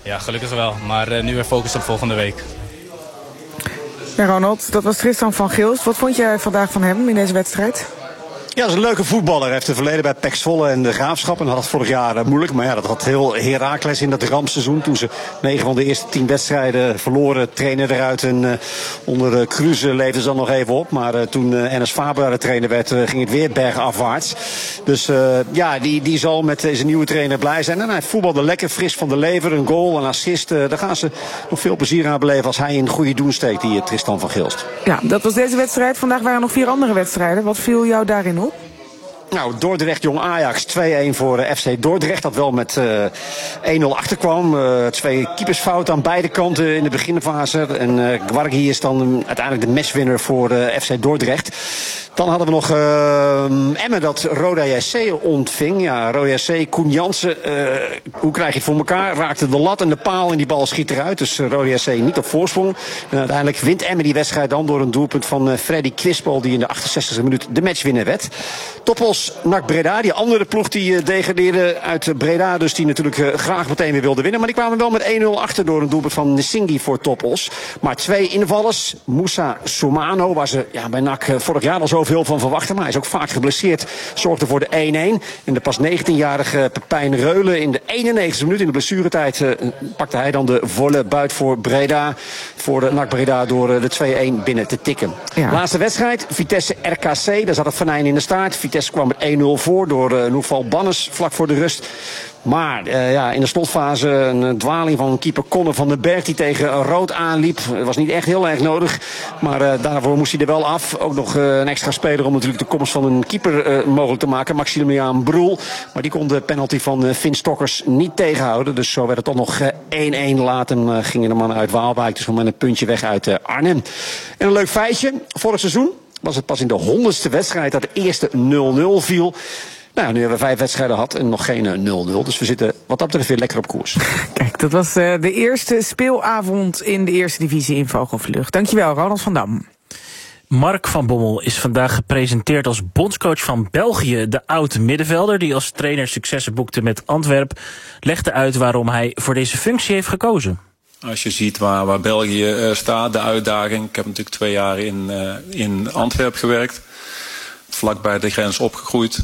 Ja, gelukkig wel. Maar nu weer focus op volgende week. Ja, Ronald, dat was Tristan van Gilst. Wat vond jij vandaag van hem in deze wedstrijd? Ja, dat is een leuke voetballer. Hij heeft een verleden bij PEC Zwolle en de Graafschap. En dat had vorig jaar moeilijk. Maar ja, dat had heel Heracles in dat rampseizoen. Toen ze 9 van de eerste 10 wedstrijden verloren, trainer eruit. En onder Kruse leefde ze dan nog even op. Maar toen Enes Faber de trainer werd, ging het weer bergafwaarts. Dus ja, die zal met deze nieuwe trainer blij zijn. En hij voetbalde lekker, fris van de lever. Een goal, een assist. Daar gaan ze nog veel plezier aan beleven als hij in goede doen steekt, die Tristan van Gilst. Ja, dat was deze wedstrijd. Vandaag waren er nog 4 andere wedstrijden. Wat viel jou daarin op? Nou, Dordrecht, Jong Ajax 2-1 voor FC Dordrecht. Dat wel met 1-0 achterkwam. 2 keepersfouten aan beide kanten in de beginfase. En Gwargi is dan uiteindelijk de matchwinner voor FC Dordrecht. Dan hadden we nog Emmen dat Roda JC ontving. Ja, Roda JC, Koen Jansen. Hoe krijg je het voor elkaar? Raakte de lat en de paal en die bal schiet eruit. Dus Roda JC niet op voorsprong. En uiteindelijk wint Emmen die wedstrijd dan door een doelpunt van Freddy Quispel, die in de 68e minuut de matchwinner werd. Toppos NAC Breda, die andere ploeg die degradeerde uit Breda. Dus die natuurlijk graag meteen weer wilde winnen. Maar die kwamen wel met 1-0 achter door een doelpunt van Nsingi voor Toppos. Maar 2 invallers. Moussa Soumano, waar ze bij NAC vorig jaar al zoveel van verwachten. Maar hij is ook vaak geblesseerd. Zorgde voor de 1-1. En de pas 19-jarige Pepijn Reulen in de 91e minuut in de blessuretijd pakte hij dan de volle buit voor Breda. Voor de NAC Breda door de 2-1 binnen te tikken. Ja. Laatste wedstrijd, Vitesse RKC. Daar zat het venijn in de staart. Vitesse kwam met 1-0 voor door Noufal Bannes vlak voor de rust. Maar in de slotfase een dwaling van keeper Conor van den Berg die tegen rood aanliep. Het was niet echt heel erg nodig. Maar daarvoor moest hij er wel af. Ook nog een extra speler om natuurlijk de komst van een keeper mogelijk te maken. Maximiliaan Broel. Maar die kon de penalty van Finn Stokkers niet tegenhouden. Dus zo werd het toch nog 1-1 later. Gingen de mannen uit Waalwijk dus gewoon met een puntje weg uit Arnhem. En een leuk feitje. Vorig seizoen was het pas in de 100ste wedstrijd dat de eerste 0-0 viel. Nou, nu hebben we 5 wedstrijden gehad en nog geen 0-0. Dus we zitten wat dat betreft weer lekker op koers. Kijk, dat was de eerste speelavond in de eerste divisie in Vogelvlucht. Dankjewel, Ronald van Dam. Mark van Bommel is vandaag gepresenteerd als bondscoach van België. De oud-middenvelder die als trainer successen boekte met Antwerp legde uit waarom hij voor deze functie heeft gekozen. Als je ziet waar België staat, de uitdaging. Ik heb natuurlijk 2 jaar in Antwerp gewerkt. Vlak bij de grens opgegroeid.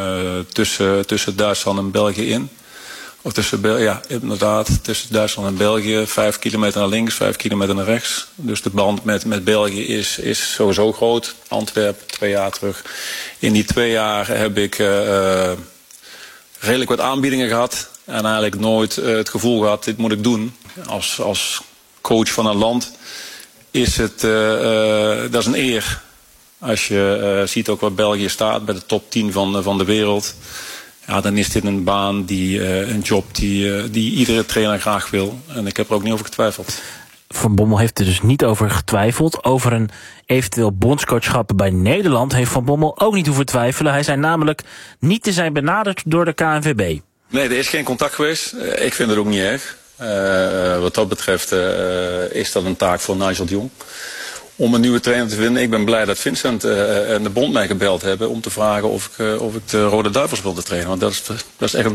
Tussen Duitsland en België in. Of tussen Duitsland en België. 5 kilometer naar links, 5 kilometer naar rechts. Dus de band met België is sowieso groot. Antwerpen, 2 jaar terug. In die 2 jaar heb ik redelijk wat aanbiedingen gehad. En eigenlijk nooit het gevoel gehad, dit moet ik doen. Als coach van een land is het, dat is een eer. Als je ziet ook waar België staat bij de top 10 van de wereld. Ja, dan is dit een baan, een job die iedere trainer graag wil. En ik heb er ook niet over getwijfeld. Van Bommel heeft er dus niet over getwijfeld. Over een eventueel bondscoachschap bij Nederland heeft Van Bommel ook niet hoeven twijfelen. Hij zei namelijk niet te zijn benaderd door de KNVB. Nee, er is geen contact geweest. Ik vind het ook niet erg. Wat dat betreft is dat een taak voor Nigel de Jong. Om een nieuwe trainer te vinden. Ik ben blij dat Vincent en de bond mij gebeld hebben om te vragen of ik de Rode Duivels wilde trainen. Want dat is echt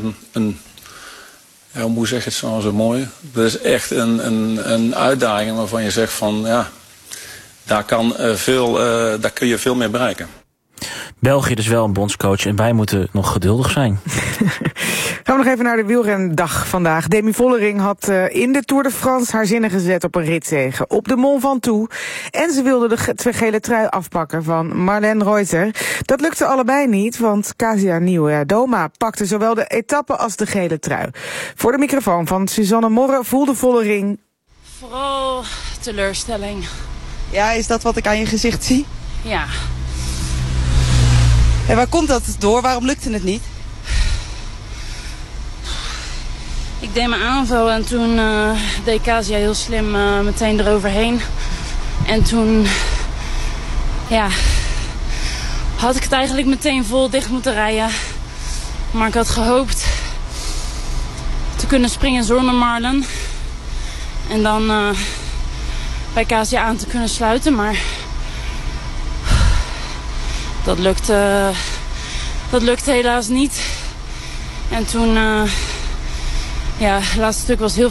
hoe moet je zeggen het zo mooi? Dat is echt een uitdaging waarvan je zegt van ja, daar kun je veel meer bereiken. België dus wel een bondscoach en wij moeten nog geduldig zijn. Gaan we nog even naar de wielrendag vandaag. Demi Vollering had in de Tour de France haar zinnen gezet op een ritzege op de Mont Ventoux. En ze wilde de gele trui afpakken van Marlene Reuter. Dat lukte allebei niet, want Kasia Nieuwedoma pakte zowel de etappe als de gele trui. Voor de microfoon van Suzanne Morre voelde Vollering... Vooral teleurstelling. Ja, is dat wat ik aan je gezicht zie? Ja. En waar komt dat door? Waarom lukte het niet? Ik deed mijn aanval en toen deed Kasia heel slim meteen eroverheen. En toen had ik het eigenlijk meteen vol dicht moeten rijden. Maar ik had gehoopt te kunnen springen zonder Marlen. En dan bij Kasia aan te kunnen sluiten. Maar dat lukte helaas niet. En toen... het laatste stuk was heel